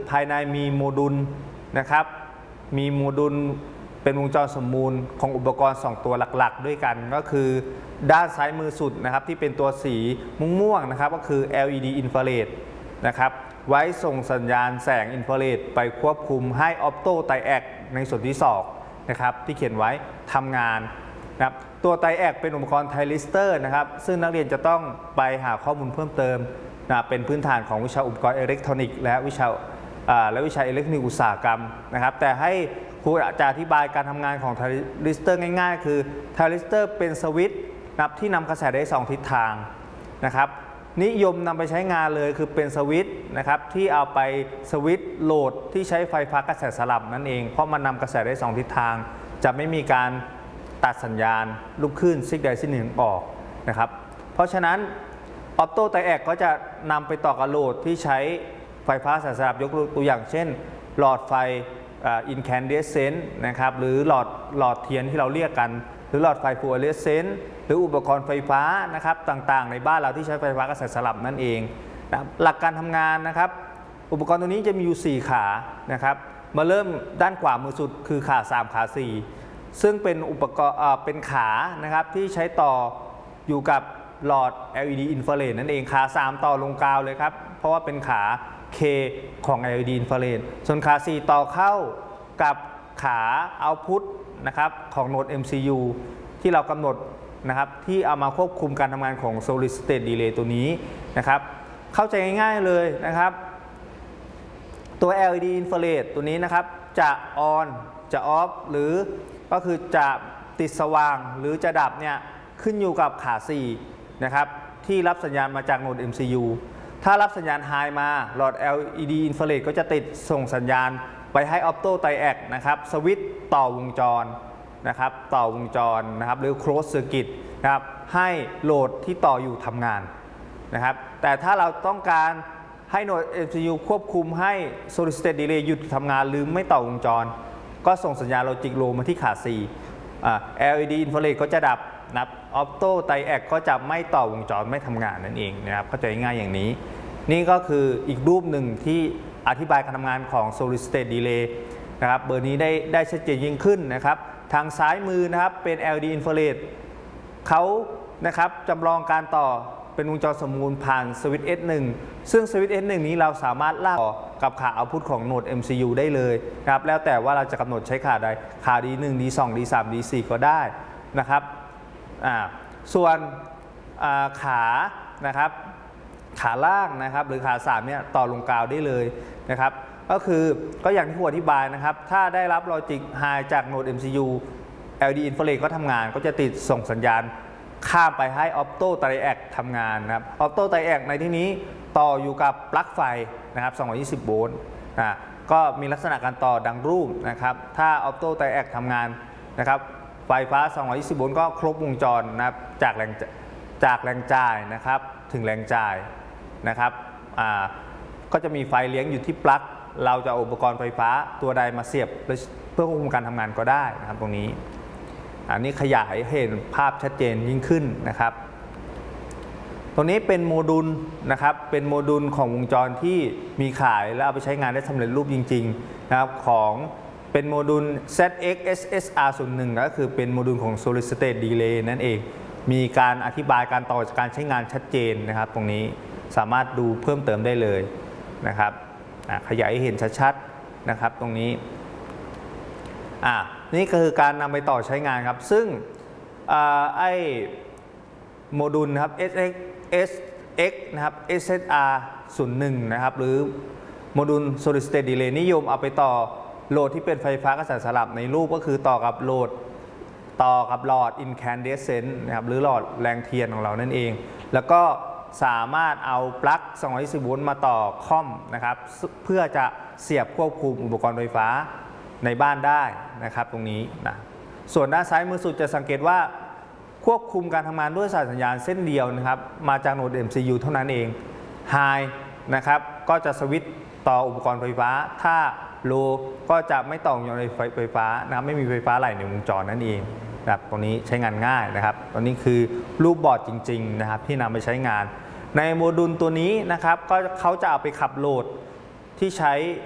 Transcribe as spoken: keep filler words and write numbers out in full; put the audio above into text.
ภายในมีโมดูลนะครับมีโมดูลเป็นวงจรสมมูลของอุปกรณ์สองตัวหลักๆด้วยกันก็คือด้านซ้ายมือสุดนะครับที่เป็นตัวสีม่วงๆนะครับก็คือ แอล อี ดี อินฟราเรดนะครับไว้ส่งสัญญาณแสงอินฟราเรดไปควบคุมให้ออปโตไตแอคในส่วนที่สองนะครับที่เขียนไว้ทำงานนะครับตัวไตแอคเป็นอุปกรณ์ไทลิสเตอร์นะครับซึ่งนักเรียนจะต้องไปหาข้อมูลเพิ่มเติมนะเป็นพื้นฐานของวิชาอุปกรณ์อิเล็กทรอนิกส์และวิชาและวิชาอิเล็กทรอนิกส์อุตสาหกรรมนะครับแต่ให้ครูจะอธิบายการทำงานของไทลิสเตอร์ง่ายๆคือไทลิสเตอร์เป็นสวิตช์นะครับที่นำกระแสได้สองทิศทางนะครับนิยมนำไปใช้งานเลยคือเป็นสวิตช์นะครับที่เอาไปสวิตช์โหลดที่ใช้ไฟฟ้ากระแสสลับนั่นเองเพราะมันนำกระแสได้สองทิศทางจะไม่มีการตัดสัญญาณลูกคลื่นซิกใดซิกหนึ่งออกนะครับเพราะฉะนั้นออโต้ไตแอคก็จะนำไปต่อกับโหลดที่ใช้ไฟฟ้ากระแสสลับยกตัวอย่างเช่นหลอดไฟอินแคนเดสเซนต์นะครับหรือหลอดหลอดเทียนที่เราเรียกกันหรือหลอดไฟฟลูออเรสเซนต์หรืออุปกรณ์ไฟฟ้านะครับต่างๆในบ้านเราที่ใช้ไฟฟ้ากระแสสลับนั่นเองนะหลักการทำงานนะครับอุปกรณ์ตัวนี้จะมีอยู่สี่ขานะครับมาเริ่มด้านขวามือสุดคือขาสามขาสี่ซึ่งเป็นอุปกรณ์เป็นขานะครับที่ใช้ต่ออยู่กับหลอด แอล อี ดี อินฟราเรดนั่นเองขาสามต่อลงกาวเลยครับเพราะว่าเป็นขา K ของ แอล อี ดี อินฟราเรดส่วนขาสี่ต่อเข้ากับขาเอาต์พุตนะครับของโหนด เอ็ม ซี ยู ที่เรากำหนดนะครับที่เอามาควบคุมการทำงานของ solid state delay ตัวนี้นะครับเข้าใจง่ายๆเลยนะครับตัว แอล อี ดี infrared ตัวนี้นะครับจะ on จะ off หรือก็คือจะติดสว่างหรือจะดับเนี่ยขึ้นอยู่กับขาสี่นะครับที่รับสัญญาณมาจากโหนด เอ็ม ซี ยู ถ้ารับสัญญาณ high มาหลอด แอล อี ดี infrared ก็จะติดส่งสัญญาณไปให้ opto triac นะครับสวิตช์ต่อวงจรนะครับต่อวงจรนะครับหรือ close circuit นะครับให้โหลดที่ต่ออยู่ทำงานนะครับแต่ถ้าเราต้องการให้โหนด เอ็ม ซี ยู ควบคุมให้ solid state delay หยุดทำงานหรือไม่ต่อวงจรก็ส่งสัญญาณ logic low มาที่ขาสี่อ่า แอล อี ดี infrared ก็จะดับนะครับ opto triac ก็จะไม่ต่อวงจรไม่ทำงานนั่นเองนะครับเข้าใจง่ายอย่างนี้นี่ก็คืออีกรูปหนึ่งที่อธิบายการทำงานของ solid state delay นะครับเบอร์นี้ได้ได้ชัดเจนยิ่งขึ้นนะครับทางซ้ายมือนะครับเป็น แอล อี ดี infrared เขานะครับจำลองการต่อเป็นวงจรสมมูลผ่านสวิตช์ เอส หนึ่ง ซึ่งสวิตช์ เอส หนึ่ง นี้เราสามารถลากต่อกับขาเอาต์พุตของโหนด เอ็ม ซี ยู ได้เลยนะครับแล้วแต่ว่าเราจะกำหนดใช้ขาใดขา ดี หนึ่ง ดี สอง ดี สาม ดี สี่ ก็ได้นะครับอ่าส่วนขานะครับขาล่างนะครับหรือขาสามเนี่ยต่อลงกาวได้เลยนะครับก็คือก็อย่างที่ผมอธิบายนะครับถ้าได้รับลอจิกไฮจากโหนด เอ็ม ซี ยู แอล อี ดี infrared ก็ทำงานก็จะติดส่งสัญญาณข้ามไปให้ opto triac ทำงานนะครับ opto triac ในที่นี้ต่ออยู่กับปลั๊กไฟนะครับสองร้อยยี่สิบโวลต์นะก็มีลักษณะการต่อดังรูปนะครับถ้า opto triac ทำงานนะครับไฟฟ้าสองร้อยยี่สิบโวลต์ก็ครบวงจรนะครับจากแรงจากแรงจ่ายนะครับถึงแรงจ่ายนะครับอ่าก็จะมีไฟเลี้ยงอยู่ที่ปลั๊กเราจะอุปกรณ์ไฟฟ้าตัวใดมาเสียบเพื่อควบคุมการทำงานก็ได้นะครับตรงนี้อันนี้ขยายให้เห็นภาพชัดเจนยิ่งขึ้นนะครับตรงนี้เป็นโมดูลนะครับเป็นโมดูลของวงจรที่มีขายแล้วเอาไปใช้งานได้สำเร็จรูปจริงๆนะครับของเป็นโมดูล แซด เอ็กซ์ เอส เอส อาร์ ศูนย์ หนึ่ง ก็คือเป็นโมดูลของ solid state delay นั่นเองมีการอธิบายการต่อจากการใช้งานชัดเจนนะครับตรงนี้สามารถดูเพิ่มเติมได้เลยนะครับขยายให้เห็นชัดๆนะครับตรงนี้อ่านี่ก็คือการนำไปต่อใช้งานครับซึ่งไอโมดูลนะครับ เอส เอ็กซ์ เอส เอ็กซ์ นะครับ เอส เอส อาร์ ศูนย์ หนึ่ง นะครับหรือโมดูล solid state delay นิยมเอาไปต่อโหลดที่เป็นไฟฟ้ากระแสสลับในรูปก็คือต่อกับโหลดต่อกับหลอด incandescent นะครับหรือหลอดแรงเทียนของเรานั่นเองแล้วก็สามารถเอาปลั๊กสองร้อยยี่สิบโวลต์มาต่อคอมนะครับเพื่อจะเสียบควบคุมอุปกรณ์ไฟฟ้าในบ้านได้นะครับตรงนี้นะส่วนด้านซ้ายมือสุดจะสังเกตว่าควบคุมการทำงานด้วยสายสัญญาณเส้นเดียวนะครับมาจากโหนด เอ็ม ซี ยู เท่านั้นเอง High นะครับก็จะสวิตช์ต่ออุปกรณ์ไฟฟ้าถ้า Low ก็จะไม่ต่อวงจรไฟฟ้านะครับไม่มีไฟฟ้าไหลในวงจรนั่นเองนะครับตรงนี้ใช้งานง่ายนะครับตอนนี้คือรูปบอร์ดจริงๆนะครับที่นำไปใช้งานในโมดูลตัวนี้นะครับก็เขาจะเอาไปขับโหลดที่ใช้